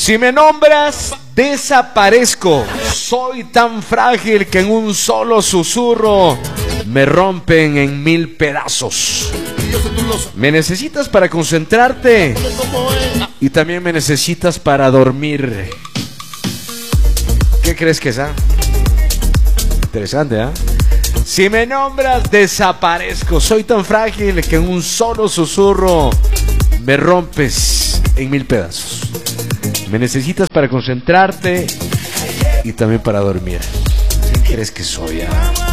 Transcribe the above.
Si me nombras, desaparezco. Soy tan frágil que en un solo susurro me rompen en 1000 pedazos. Me necesitas para concentrarte y también me necesitas para dormir. ¿Qué crees que es? Interesante, ¿ah? Si me nombras, desaparezco. Soy tan frágil que en un solo susurro me rompes en 1000 pedazos. Me necesitas para concentrarte y también para dormir. ¿Qué crees que soy?